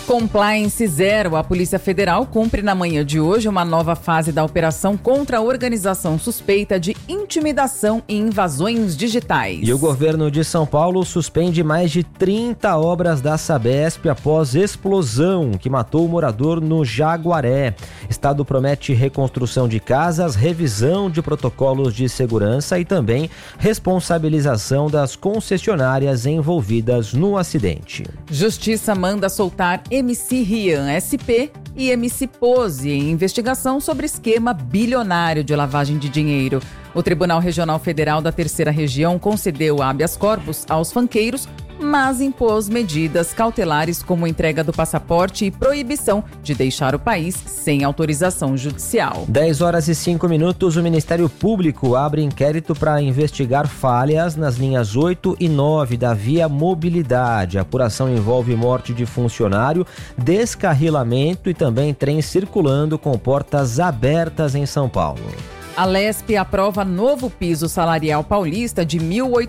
Compliance Zero. A Polícia Federal cumpre na manhã de hoje uma nova fase da operação contra a organização suspeita de intimidação e invasões digitais. E o governo de São Paulo suspende mais de 30 obras da Sabesp após explosão que matou o morador no Jaguaré. Estado promete reconstrução de casas, revisão de protocolos de segurança e também responsabilização das concessionárias envolvidas no acidente. Justiça manda soltar MC Rian SP e MC Pose em investigação sobre esquema bilionário de lavagem de dinheiro. O Tribunal Regional Federal da Terceira Região concedeu habeas corpus aos funkeiros, mas impôs medidas cautelares como entrega do passaporte e proibição de deixar o país sem autorização judicial. 10h05, o Ministério Público abre inquérito para investigar falhas nas linhas 8 e 9 da Via Mobilidade. A apuração envolve morte de funcionário, descarrilamento e também trem circulando com portas abertas em São Paulo. A Lesp aprova novo piso salarial paulista de R$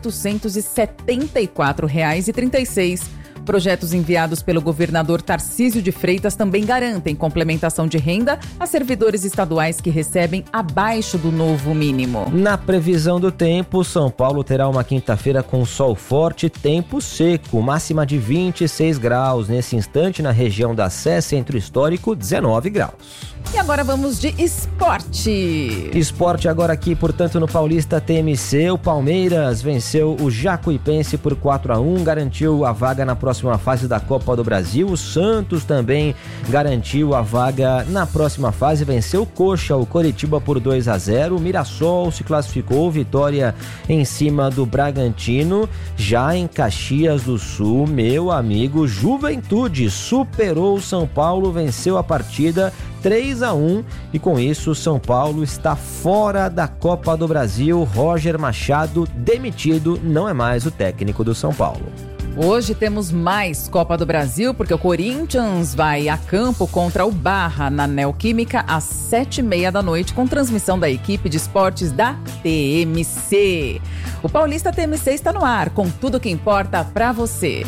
1.874,36. Projetos enviados pelo governador Tarcísio de Freitas também garantem complementação de renda a servidores estaduais que recebem abaixo do novo mínimo. Na previsão do tempo, São Paulo terá uma quinta-feira com sol forte e tempo seco, máxima de 26 graus. Nesse instante, na região da Sé, Centro Histórico, 19 graus. E agora vamos de esporte. Esporte agora aqui, portanto, no Paulista TMC. O Palmeiras venceu o Jacuipense por 4-1, garantiu a vaga na próxima fase da Copa do Brasil. O Santos também garantiu a vaga na próxima fase, venceu o Coxa, o Coritiba por 2-0. O Mirassol se classificou, vitória em cima do Bragantino. Já em Caxias do Sul, meu amigo, Juventude superou o São Paulo, venceu a partida 3-1 e com isso São Paulo está fora da Copa do Brasil. Roger Machado, demitido, não é mais o técnico do São Paulo. Hoje temos mais Copa do Brasil, porque o Corinthians vai a campo contra o Barra na Neoquímica às 19h30 com transmissão da equipe de esportes da TMC. O Paulista TMC está no ar, com tudo que importa para você.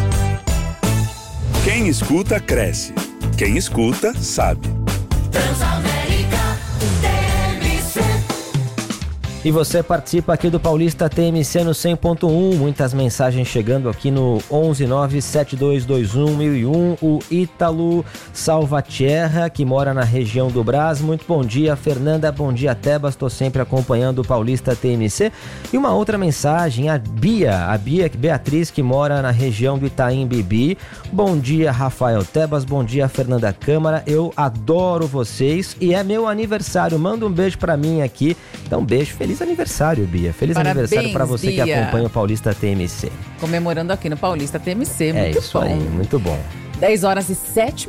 Quem escuta, cresce. Quem escuta, sabe. Transamérica TMC. E você participa aqui do Paulista TMC no 100.1, muitas mensagens chegando aqui no 11972211001. O Ítalo Salvatierra, que mora na região do Brás. Muito bom dia, Fernanda, bom dia, Tebas, estou sempre acompanhando o Paulista TMC. E uma outra mensagem, a Beatriz, que mora na região do Itaim Bibi. Bom dia, Rafael Tebas, bom dia, Fernanda Câmara, eu adoro vocês e é meu aniversário, manda um beijo pra mim aqui. Então, beijo, feliz aniversário, Bia. Feliz Parabéns, aniversário pra você, Bia, que acompanha o Paulista TMC. Comemorando aqui no Paulista TMC, muito bom. É isso aí, muito bom. 10h07.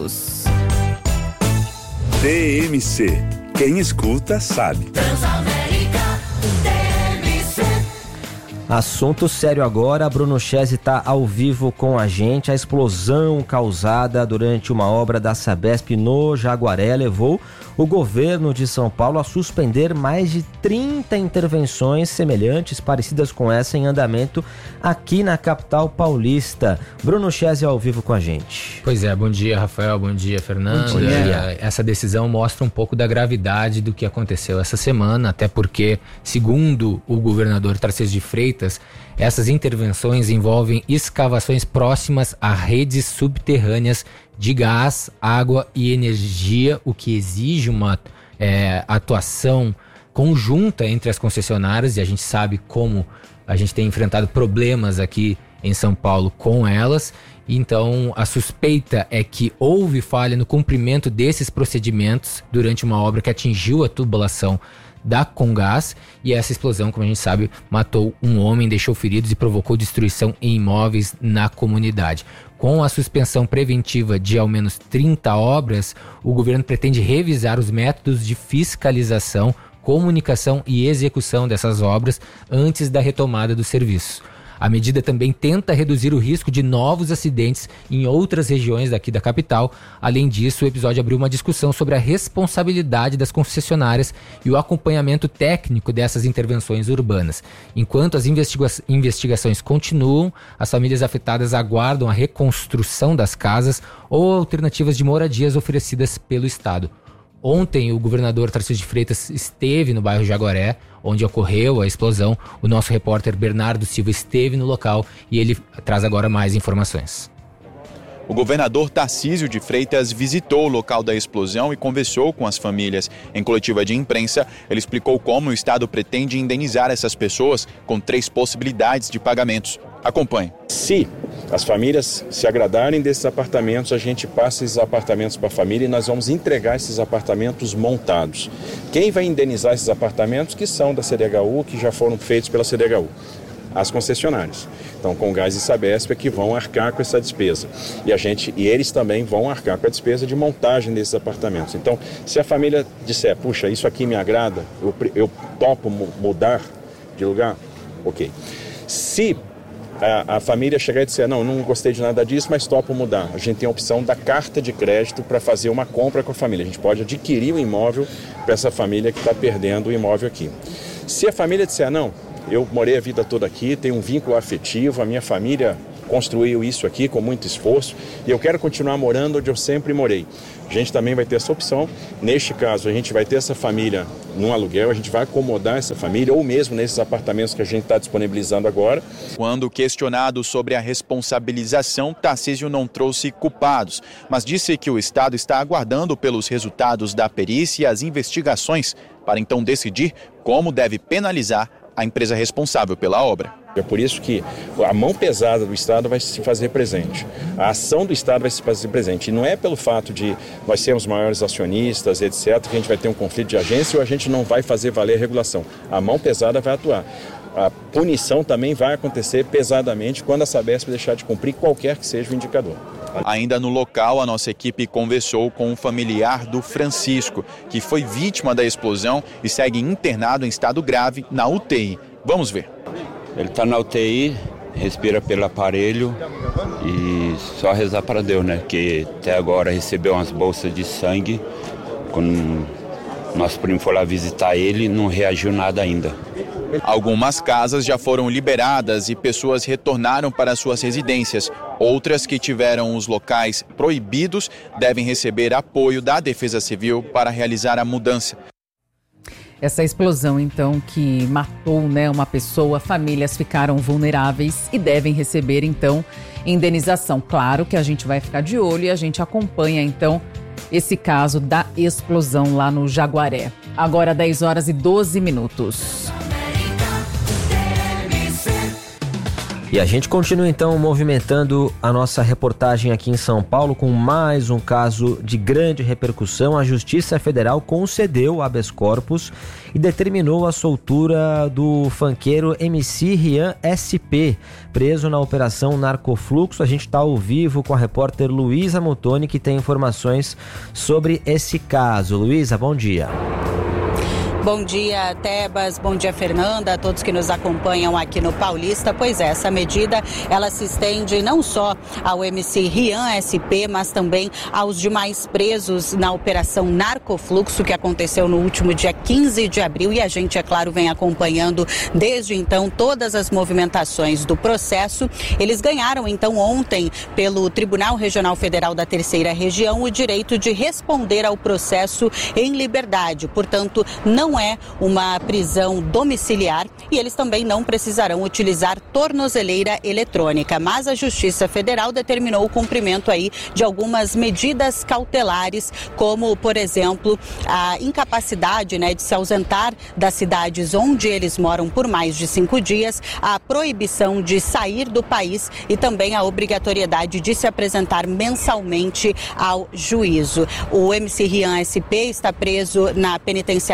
TMC. Quem escuta, sabe. Transamérica TMC. Assunto sério agora, Bruno Chesi está ao vivo com a gente. A explosão causada durante uma obra da Sabesp no Jaguaré levou o governo de São Paulo a suspender mais de 30 intervenções semelhantes, parecidas com essa, em andamento aqui na capital paulista. Bruno Chesi ao vivo com a gente. Pois é, bom dia, Rafael, bom dia, Fernanda. Bom dia. Essa decisão mostra um pouco da gravidade do que aconteceu essa semana, até porque, segundo o governador Tarcísio de Freitas, essas intervenções envolvem escavações próximas a redes subterrâneas de gás, água e energia, o que exige uma atuação conjunta entre as concessionárias, e a gente sabe como a gente tem enfrentado problemas aqui em São Paulo com elas. Então, a suspeita é que houve falha no cumprimento desses procedimentos durante uma obra que atingiu a tubulação da Comgás, e essa explosão, como a gente sabe, matou um homem, deixou feridos e provocou destruição em imóveis na comunidade. Com a suspensão preventiva de ao menos 30 obras, o governo pretende revisar os métodos de fiscalização, comunicação e execução dessas obras antes da retomada dos serviços. A medida também tenta reduzir o risco de novos acidentes em outras regiões daqui da capital. Além disso, o episódio abriu uma discussão sobre a responsabilidade das concessionárias e o acompanhamento técnico dessas intervenções urbanas. Enquanto as investigações continuam, as famílias afetadas aguardam a reconstrução das casas ou alternativas de moradias oferecidas pelo Estado. Ontem, o governador Tarcísio de Freitas esteve no bairro Jaguaré, onde ocorreu a explosão. O nosso repórter Bernardo Silva esteve no local e ele traz agora mais informações. O governador Tarcísio de Freitas visitou o local da explosão e conversou com as famílias. Em coletiva de imprensa, ele explicou como o Estado pretende indenizar essas pessoas com 3 possibilidades de pagamentos. Acompanhe. Se as famílias se agradarem desses apartamentos, a gente passa esses apartamentos para a família e nós vamos entregar esses apartamentos montados. Quem vai indenizar esses apartamentos? Que são da CDHU, que já foram feitos pela CDHU. As concessionárias. Então, com Gás e Sabesp é que vão arcar com essa despesa. E eles também vão arcar com a despesa de montagem desses apartamentos. Então, se a família disser, puxa, isso aqui me agrada, eu topo mudar de lugar, ok. Se a família chegar e disser, não gostei de nada disso, mas topo mudar. A gente tem a opção da carta de crédito para fazer uma compra com a família. A gente pode adquirir o imóvel para essa família que está perdendo o imóvel aqui. Se a família disser, não, eu morei a vida toda aqui, tenho um vínculo afetivo, a minha família construiu isso aqui com muito esforço e eu quero continuar morando onde eu sempre morei. A gente também vai ter essa opção. Neste caso, a gente vai ter essa família num aluguel, a gente vai acomodar essa família ou mesmo nesses apartamentos que a gente está disponibilizando agora. Quando questionado sobre a responsabilização, Tarcísio não trouxe culpados, mas disse que o Estado está aguardando pelos resultados da perícia e as investigações para então decidir como deve penalizar a empresa responsável pela obra. É por isso que a mão pesada do Estado vai se fazer presente. A ação do Estado vai se fazer presente. E não é pelo fato de nós sermos maiores acionistas, etc., que a gente vai ter um conflito de agência ou a gente não vai fazer valer a regulação. A mão pesada vai atuar. A punição também vai acontecer pesadamente quando a Sabesp deixar de cumprir qualquer que seja o indicador. Ainda no local, a nossa equipe conversou com um familiar do Francisco, que foi vítima da explosão e segue internado em estado grave na UTI. Vamos ver. Ele está na UTI, respira pelo aparelho e só rezar para Deus, né? Que até agora recebeu umas bolsas de sangue. Quando nosso primo foi lá visitar ele, não reagiu nada ainda. Algumas casas já foram liberadas e pessoas retornaram para suas residências. Outras que tiveram os locais proibidos devem receber apoio da Defesa Civil para realizar a mudança. Essa explosão, então, que matou, uma pessoa, famílias ficaram vulneráveis e devem receber, então, indenização. Claro que a gente vai ficar de olho e a gente acompanha, então, esse caso da explosão lá no Jaguaré. Agora 10h12. E a gente continua então movimentando a nossa reportagem aqui em São Paulo com mais um caso de grande repercussão. A Justiça Federal concedeu habeas corpus e determinou a soltura do funkeiro MC Rian SP, preso na Operação Narcofluxo. A gente está ao vivo com a repórter Luísa Mutoni, que tem informações sobre esse caso. Luísa, bom dia. Bom dia, Tebas, bom dia, Fernanda, a todos que nos acompanham aqui no Paulista. Pois é, essa medida, ela se estende não só ao MC Rian SP, mas também aos demais presos na Operação Narcofluxo, que aconteceu no último dia 15 de abril. E a gente, é claro, vem acompanhando desde então todas as movimentações do processo. Eles ganharam, então, ontem, pelo Tribunal Regional Federal da Terceira Região, o direito de responder ao processo em liberdade. Portanto, não é uma prisão domiciliar e eles também não precisarão utilizar tornozeleira eletrônica. Mas a Justiça Federal determinou o cumprimento aí de algumas medidas cautelares, como, por exemplo, a incapacidade, de se ausentar das cidades onde eles moram por mais de 5 dias, a proibição de sair do país e também a obrigatoriedade de se apresentar mensalmente ao juízo. O MC Rian SP está preso na penitenciária de Mirandela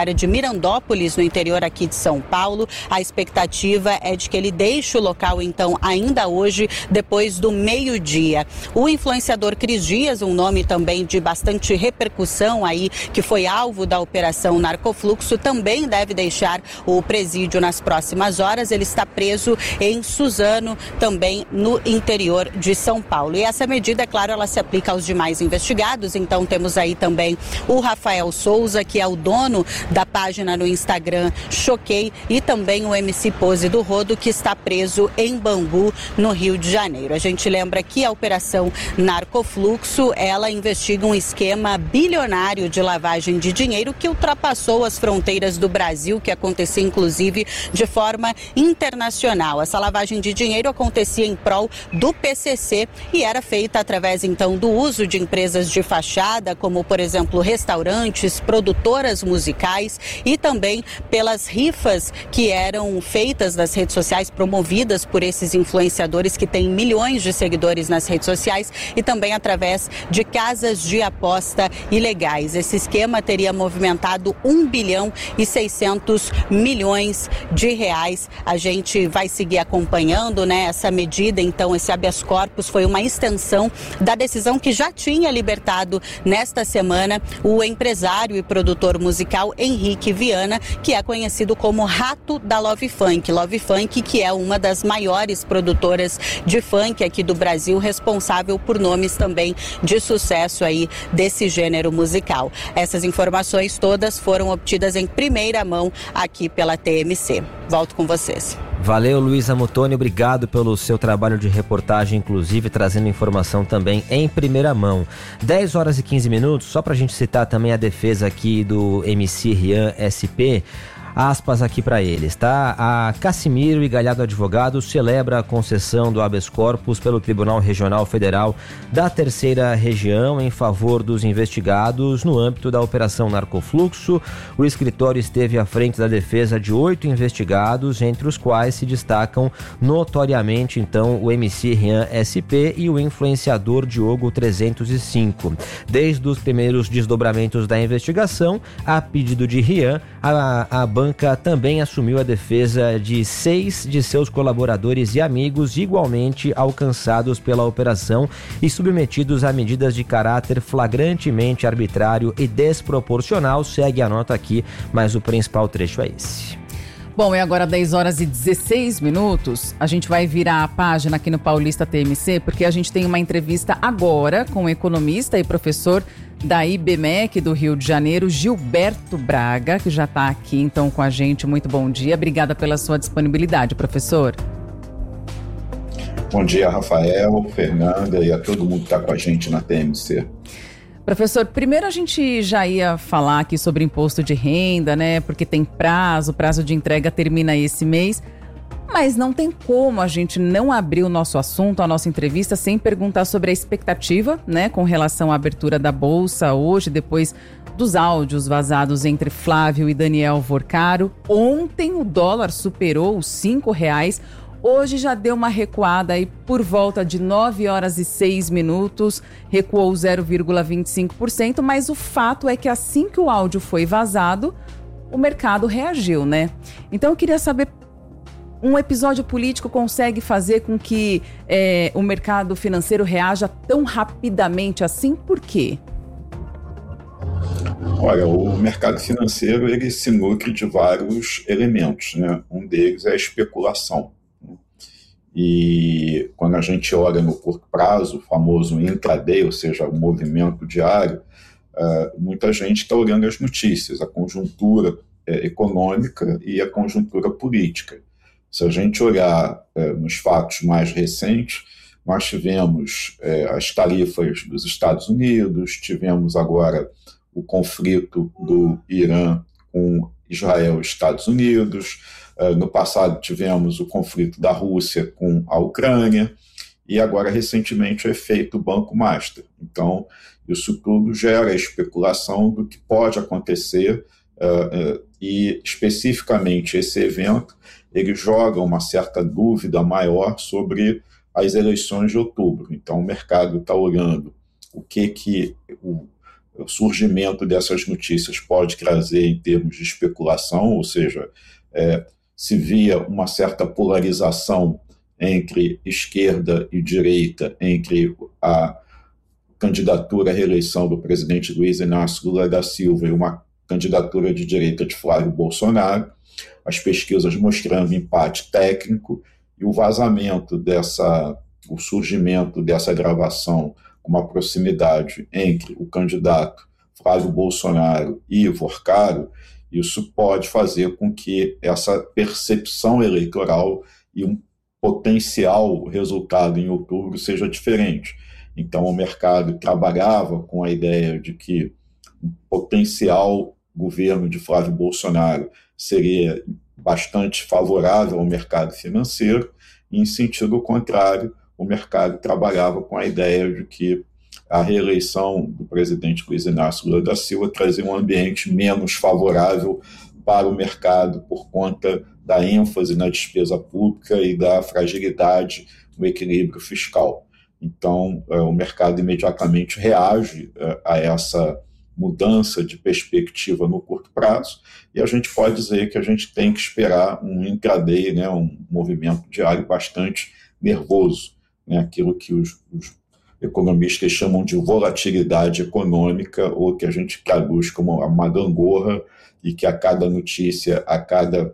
Mirandópolis, no interior aqui de São Paulo. A expectativa é de que ele deixe o local, então, ainda hoje, depois do meio-dia. O influenciador Cris Dias, um nome também de bastante repercussão aí, que foi alvo da Operação Narcofluxo, também deve deixar o presídio nas próximas horas. Ele está preso em Suzano, também no interior de São Paulo. E essa medida, é claro, ela se aplica aos demais investigados. Então temos aí também o Rafael Souza, que é o dono da página no Instagram Choquei, e também o MC Pose do Rodo, que está preso em Bangu, no Rio de Janeiro. A gente lembra que a Operação Narcofluxo, ela investiga um esquema bilionário de lavagem de dinheiro que ultrapassou as fronteiras do Brasil, que acontecia inclusive de forma internacional. Essa lavagem de dinheiro acontecia em prol do PCC e era feita através então do uso de empresas de fachada, como por exemplo restaurantes, produtoras musicais, e também pelas rifas que eram feitas nas redes sociais, promovidas por esses influenciadores que têm milhões de seguidores nas redes sociais, e também através de casas de aposta ilegais. Esse esquema teria movimentado 1 bilhão e 600 milhões de reais. A gente vai seguir acompanhando, né, essa medida. Então, esse habeas corpus foi uma extensão da decisão que já tinha libertado nesta semana o empresário e produtor musical Henrique Viana, que é conhecido como Rato da Love Funk. Love Funk, que é uma das maiores produtoras de funk aqui do Brasil, responsável por nomes também de sucesso aí desse gênero musical. Essas informações todas foram obtidas em primeira mão aqui pela TMC. Volto com vocês. Valeu, Luísa Muttoni, obrigado pelo seu trabalho de reportagem, inclusive trazendo informação também em primeira mão. 10 horas e 15 minutos, só pra gente citar também a defesa aqui do MC Rian SP. Aspas aqui para eles, tá? A Cassimiro e Galhardo Advogados celebra a concessão do habeas corpus pelo Tribunal Regional Federal da Terceira Região em favor dos investigados no âmbito da Operação Narcofluxo. O escritório esteve à frente da defesa de 8 investigados, entre os quais se destacam notoriamente, então, o MC Rian SP e o influenciador Diogo 305. Desde os primeiros desdobramentos da investigação, a pedido de Rian, a banca também assumiu a defesa de 6 de seus colaboradores e amigos igualmente alcançados pela operação e submetidos a medidas de caráter flagrantemente arbitrário e desproporcional. Segue a nota aqui, mas o principal trecho é esse. Bom, é agora 10 horas e 16 minutos. A gente vai virar a página aqui no Paulista TMC, porque a gente tem uma entrevista agora com o economista e professor da IBMEC do Rio de Janeiro, Gilberto Braga, que já está aqui então com a gente. Muito bom dia. Obrigada pela sua disponibilidade, professor. Bom dia, Rafael, Fernanda e a todo mundo que está com a gente na TMC. Professor, primeiro a gente já ia falar aqui sobre imposto de renda, né? Porque tem prazo, o prazo de entrega termina esse mês. Mas não tem como a gente não abrir o nosso assunto, a nossa entrevista, sem perguntar sobre a expectativa, né, com relação à abertura da Bolsa hoje, depois dos áudios vazados entre Flávio e Daniel Vorcaro. Ontem o dólar superou os R$5, hoje já deu uma recuada aí por volta de 9 horas e 6 minutos, recuou 0,25%, mas o fato é que assim que o áudio foi vazado, o mercado reagiu, né? Então eu queria saber, um episódio político consegue fazer com que o mercado financeiro reaja tão rapidamente assim? Por quê? Olha, o mercado financeiro ele se nutre de vários elementos, né? Um deles é a especulação. E quando a gente olha no curto prazo, o famoso intraday, ou seja, o movimento diário, muita gente está olhando as notícias, a conjuntura econômica e a conjuntura política. Se a gente olhar nos fatos mais recentes, nós tivemos as tarifas dos Estados Unidos, tivemos agora o conflito do Irã com Israel e Estados Unidos, no passado tivemos o conflito da Rússia com a Ucrânia, e agora recentemente é feito o Banco Master. Então, isso tudo gera especulação do que pode acontecer, e especificamente esse evento ele joga uma certa dúvida maior sobre as eleições de outubro. Então, o mercado está olhando o que o surgimento dessas notícias pode trazer em termos de especulação, ou seja, se via uma certa polarização entre esquerda e direita, entre a candidatura à reeleição do presidente Luiz Inácio Lula da Silva e uma candidatura de direita de Flávio Bolsonaro, as pesquisas mostrando empate técnico e o vazamento o surgimento dessa gravação com uma proximidade entre o candidato Flávio Bolsonaro e Ivo Arcaro, isso pode fazer com que essa percepção eleitoral e um potencial resultado em outubro seja diferente. Então, o mercado trabalhava com a ideia de que o potencial governo de Flávio Bolsonaro seria bastante favorável ao mercado financeiro, e, em sentido contrário, o mercado trabalhava com a ideia de que a reeleição do presidente Luiz Inácio Lula da Silva trazia um ambiente menos favorável para o mercado por conta da ênfase na despesa pública e da fragilidade no equilíbrio fiscal. Então, o mercado imediatamente reage a essa mudança de perspectiva no curto prazo, e a gente pode dizer que a gente tem que esperar um intraday, né, um movimento diário bastante nervoso, né, aquilo que os economistas chamam de volatilidade econômica, ou que a gente traduz como uma gangorra, e que a cada notícia, a cada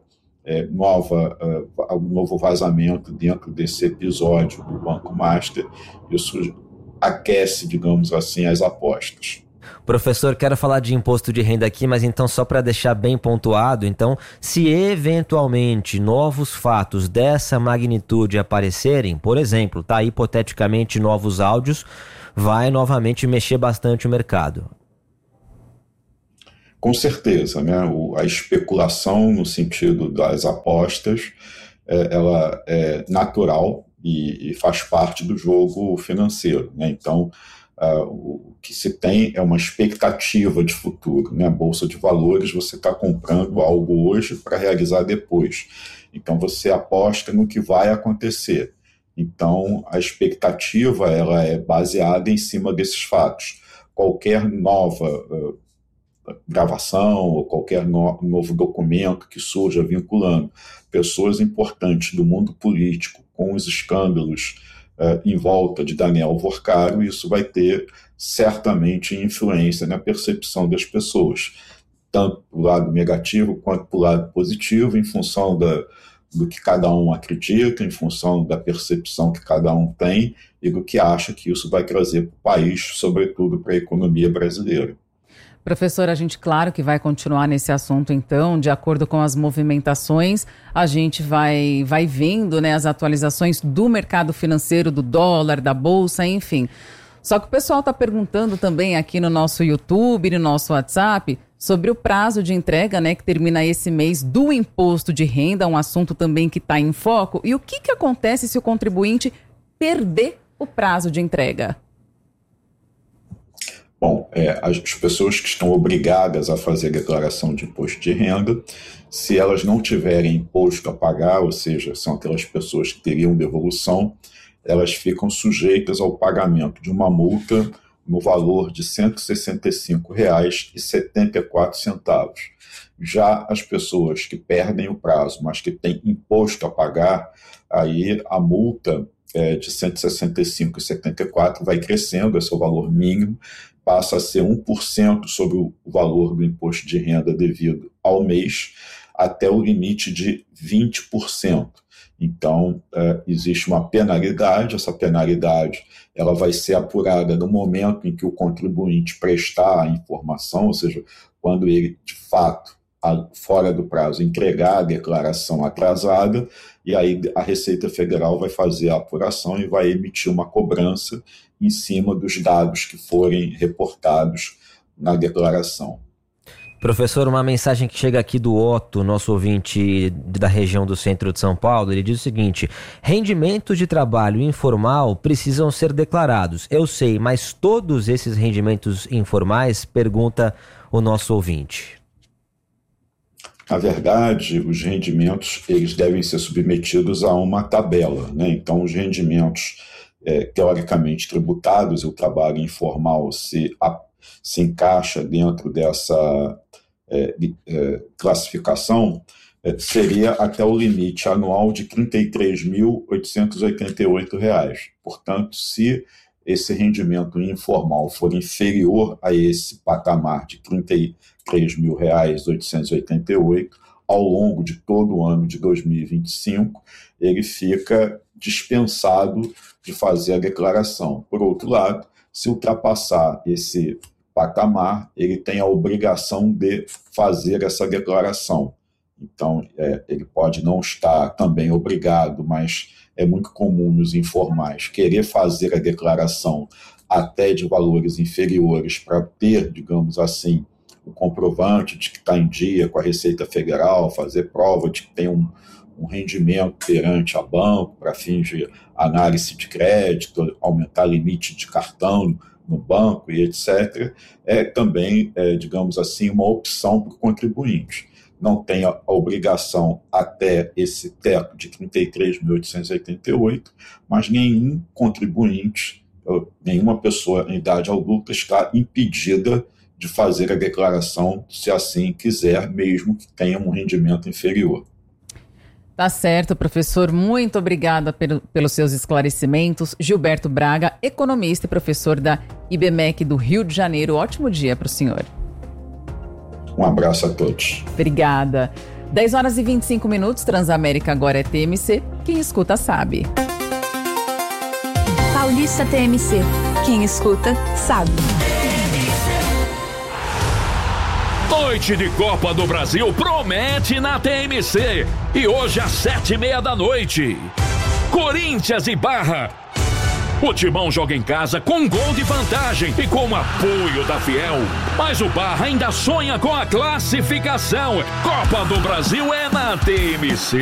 novo vazamento dentro desse episódio do Banco Master, isso aquece, digamos assim, as apostas. Professor, quero falar de imposto de renda aqui, mas então só para deixar bem pontuado, então, se eventualmente novos fatos dessa magnitude aparecerem, por exemplo, tá, hipoteticamente novos áudios, vai novamente mexer bastante o mercado. Com certeza, né? A especulação no sentido das apostas, ela é natural e faz parte do jogo financeiro, né? Então, o que se tem é uma expectativa de futuro, né? Bolsa de valores, você está comprando algo hoje para realizar depois. Então, você aposta no que vai acontecer. Então, a expectativa ela é baseada em cima desses fatos. Qualquer nova gravação ou qualquer novo documento que surja vinculando pessoas importantes do mundo político com os escândalos em volta de Daniel Vorcaro, isso vai ter certamente influência na percepção das pessoas, tanto para o lado negativo quanto para o lado positivo, em função do que cada um acredita, em função da percepção que cada um tem e do que acha que isso vai trazer para o país, sobretudo para a economia brasileira. Professor, a gente, claro que vai continuar nesse assunto, então, de acordo com as movimentações, a gente vai vendo, né, as atualizações do mercado financeiro, do dólar, da bolsa, enfim. Só que o pessoal está perguntando também aqui no nosso YouTube, no nosso WhatsApp, sobre o prazo de entrega, né, que termina esse mês do imposto de renda, um assunto também que está em foco. E o que acontece se o contribuinte perder o prazo de entrega? Bom, as pessoas que estão obrigadas a fazer a declaração de imposto de renda, se elas não tiverem imposto a pagar, ou seja, são aquelas pessoas que teriam devolução, elas ficam sujeitas ao pagamento de uma multa no valor de R$ 165,74. Já as pessoas que perdem o prazo, mas que têm imposto a pagar, aí a multa de R$ 165,74 vai crescendo, esse é o valor mínimo, passa a ser 1% sobre o valor do imposto de renda devido ao mês, até o limite de 20%. Então, existe uma penalidade, essa penalidade ela vai ser apurada no momento em que o contribuinte prestar a informação, ou seja, quando ele, de fato, fora do prazo, entregar a declaração atrasada, e aí a Receita Federal vai fazer a apuração e vai emitir uma cobrança em cima dos dados que forem reportados na declaração. Professor, uma mensagem que chega aqui do Otto, nosso ouvinte da região do centro de São Paulo, ele diz o seguinte: rendimentos de trabalho informal precisam ser declarados. Eu sei, mas todos esses rendimentos informais? Pergunta o nosso ouvinte. Na verdade, os rendimentos eles devem ser submetidos a uma tabela, né? Então, os rendimentos teoricamente tributados, o trabalho informal, se se encaixa dentro dessa classificação, seria até o limite anual de R$ 33.888. Portanto, se esse rendimento informal for inferior a esse patamar de R$ 33.888, ao longo de todo o ano de 2025, ele fica dispensado de fazer a declaração. Por outro lado, se ultrapassar esse patamar, ele tem a obrigação de fazer essa declaração. Então, ele pode não estar também obrigado, mas é muito comum nos informais querer fazer a declaração até de valores inferiores para ter, digamos assim, o comprovante de que está em dia com a Receita Federal, fazer prova de que tem um rendimento perante a banco para fins de análise de crédito, aumentar limite de cartão no banco e etc., é também, digamos assim, uma opção para o contribuinte. Não tem a obrigação até esse teto de R$ 33.888, mas nenhum contribuinte, nenhuma pessoa em idade adulta está impedida de fazer a declaração, se assim quiser, mesmo que tenha um rendimento inferior. Tá certo, professor. Muito obrigada pelos seus esclarecimentos. Gilberto Braga, economista e professor da IBMEC do Rio de Janeiro. Ótimo dia para o senhor. Um abraço a todos. Obrigada. 10h25, Transamérica agora é TMC. Quem escuta sabe. Paulista TMC. Quem escuta sabe. Noite de Copa do Brasil promete na TMC. E hoje às 19h30, Corinthians e Barra. O Timão joga em casa com um gol de vantagem e com o apoio da Fiel. Mas o Barra ainda sonha com a classificação. Copa do Brasil é na TMC.